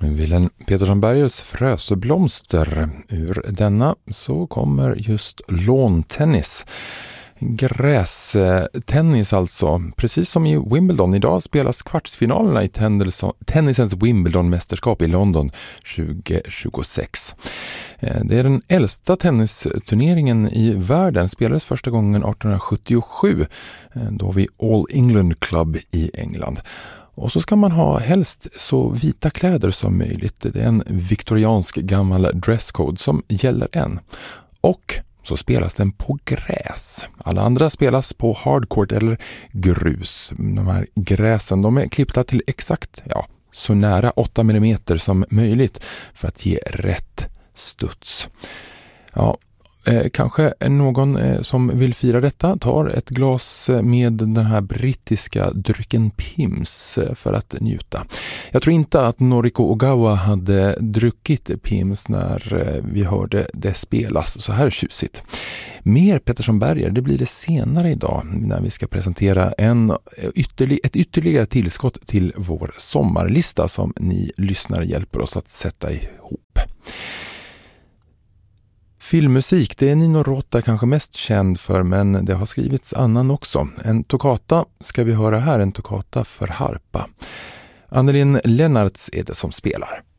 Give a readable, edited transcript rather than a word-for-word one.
Wilhelm Petersson Bergers Frösöblomster. Ur denna så kommer just lawn-tennis. Grästennis alltså. Precis som i Wimbledon. Idag spelas kvartsfinalerna i tennisens Wimbledon-mästerskap i London 2026. Det är den äldsta tennisturneringen i världen. Spelades första gången 1877 då vid All England Club i England. Och så ska man ha helst så vita kläder som möjligt. Det är en viktoriansk gammal dresscode som gäller än. Och så spelas den på gräs. Alla andra spelas på hardcourt eller grus. De här gräsen de är klippta till exakt så nära 8 mm som möjligt för att ge rätt studs. Kanske någon som vill fira detta tar ett glas med den här brittiska drycken Pimm's för att njuta. Jag tror inte att Noriko Ogawa hade druckit Pimm's när vi hörde det spelas så här tjusigt. Mer Petersson Berger, det blir det senare idag när vi ska presentera ett ytterligare tillskott till vår sommarlista som ni lyssnare hjälper oss att sätta ihop. Filmmusik, det är Nino Rota kanske mest känd för, men det har skrivits annan också. En toccata ska vi höra här, en toccata för harpa. Annelin Lennartz är det som spelar.